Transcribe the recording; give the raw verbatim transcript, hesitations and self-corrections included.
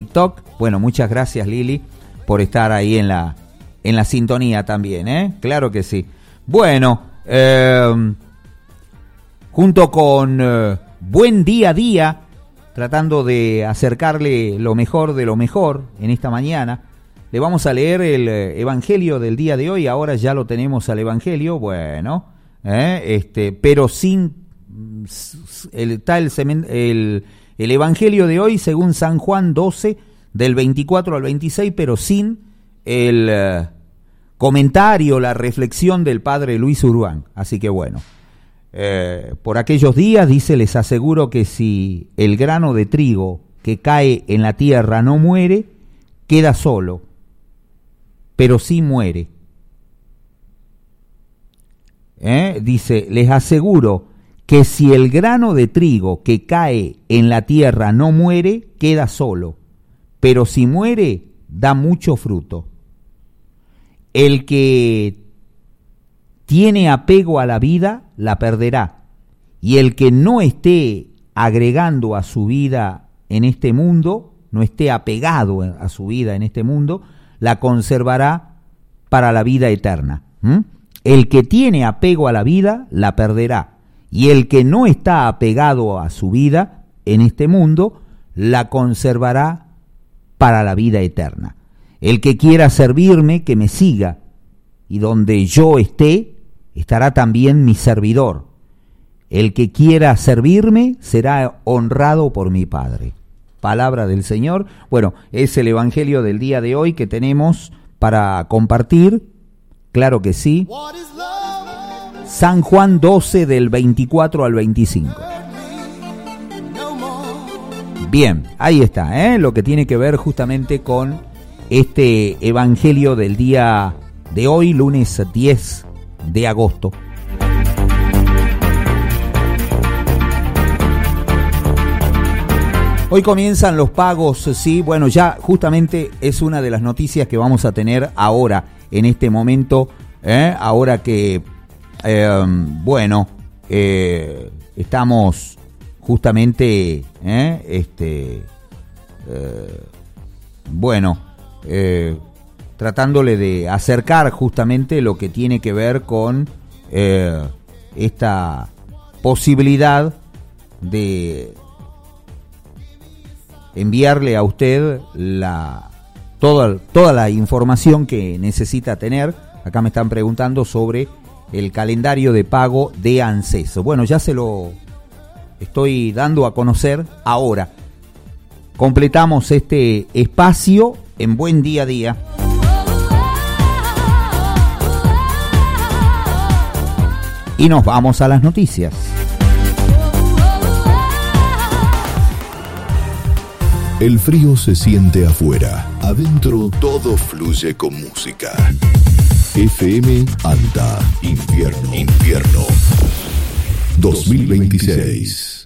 TikTok. Bueno, muchas gracias, Lili, por estar ahí en la, en la sintonía también, ¿eh? Claro que sí. Bueno, eh, junto con eh, Buen Día a Día, tratando de acercarle lo mejor de lo mejor en esta mañana, le vamos a leer el eh, Evangelio del día de hoy. Ahora ya lo tenemos al Evangelio, bueno, eh, este, pero sin el, está el, el, el Evangelio de hoy según San Juan doce, del veinticuatro al veintiséis, pero sin el eh, comentario, la reflexión del padre Luis Urbán. Así que bueno, eh, por aquellos días, dice, les aseguro que si el grano de trigo que cae en la tierra no muere, queda solo, pero sí muere. ¿Eh? Dice, les aseguro que si el grano de trigo que cae en la tierra no muere, queda solo, pero si muere, da mucho fruto. El que tiene apego a la vida, la perderá, y el que no esté agregando a su vida en este mundo, no esté apegado a su vida en este mundo, la conservará para la vida eterna. ¿Mm? El que tiene apego a la vida, la perderá, y el que no está apegado a su vida en este mundo, la conservará para la vida eterna. El que quiera servirme, que me siga, y donde yo esté, estará también mi servidor. El que quiera servirme, será honrado por mi Padre. Palabra del Señor. Bueno, es el Evangelio del día de hoy que tenemos para compartir, claro que sí. San Juan doce, del veinticuatro al veinticinco. Bien, ahí está, ¿eh? Lo que tiene que ver justamente con este Evangelio del día de hoy, lunes diez de agosto. Hoy comienzan los pagos, sí, bueno, ya justamente es una de las noticias que vamos a tener ahora, en este momento, ¿eh? Ahora que, eh, bueno, eh, estamos justamente, ¿eh? este, eh, bueno, eh, tratándole de acercar justamente lo que tiene que ver con eh, esta posibilidad de enviarle a usted la toda, toda la información que necesita tener. Acá me están preguntando sobre el calendario de pago de ANSES. Bueno, ya se lo estoy dando a conocer ahora. Completamos este espacio en Buen Día a Día. Y nos vamos a las noticias. El frío se siente afuera. Adentro todo fluye con música. F M Anta. Invierno. Invierno. dos mil veintiséis.